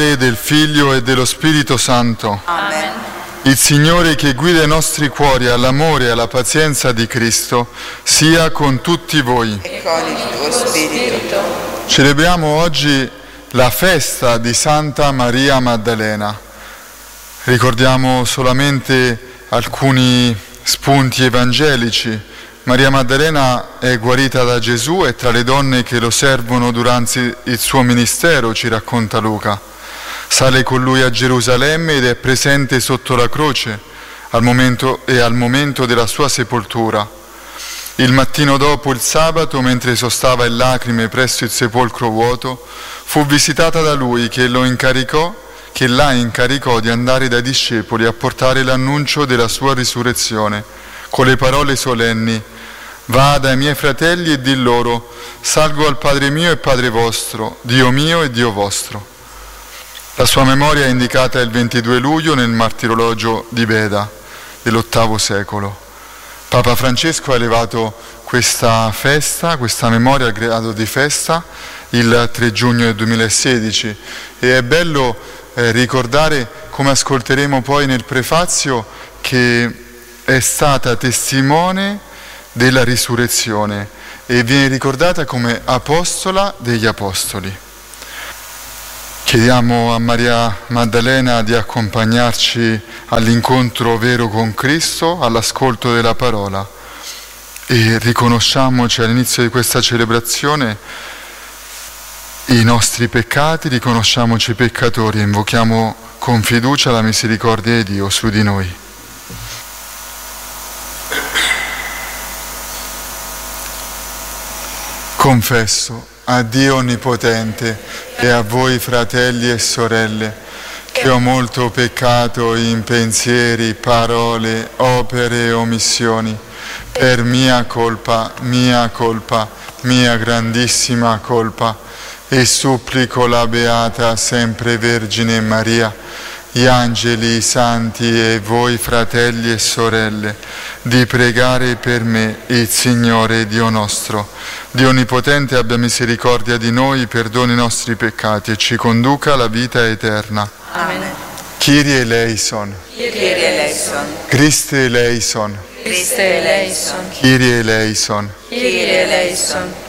del Figlio e dello Spirito Santo. Amen. Il Signore che guida i nostri cuori all'amore e alla pazienza di Cristo sia con tutti voi. E con il tuo spirito. Celebriamo oggi la festa di Santa Maria Maddalena. Ricordiamo solamente alcuni spunti evangelici. Maria Maddalena è guarita da Gesù e tra le donne che lo servono durante il suo ministero, ci racconta Luca. Sale con lui a Gerusalemme ed è presente sotto la croce al momento della sua sepoltura. Il mattino dopo, il sabato, mentre sostava in lacrime presso il sepolcro vuoto, fu visitata da lui che la incaricò di andare dai discepoli a portare l'annuncio della sua risurrezione, con le parole solenni: «Va dai miei fratelli e di loro, salgo al Padre mio e Padre vostro, Dio mio e Dio vostro». La sua memoria è indicata il 22 luglio nel martirologio di Beda dell'VIII secolo. Papa Francesco ha elevato questa festa, questa memoria al grado di festa, il 3 giugno del 2016 e è bello ricordare, come ascolteremo poi nel prefazio, che è stata testimone della risurrezione e viene ricordata come apostola degli apostoli. Chiediamo a Maria Maddalena di accompagnarci all'incontro vero con Cristo, all'ascolto della parola, e riconosciamoci all'inizio di questa celebrazione i nostri peccati, riconosciamoci peccatori e invochiamo con fiducia la misericordia di Dio su di noi. Confesso a Dio Onnipotente e a voi fratelli e sorelle che ho molto peccato in pensieri, parole, opere e omissioni, per mia colpa, mia grandissima colpa, e supplico la Beata sempre Vergine Maria, gli angeli, i santi e voi fratelli e sorelle, di pregare per me il Signore Dio nostro. Dio Onnipotente abbia misericordia di noi, perdoni i nostri peccati e ci conduca alla vita eterna. Amen. Kyrie eleison. Kyrie eleison. Christe eleison. Christe eleison. Kyrie eleison. Kyrie eleison.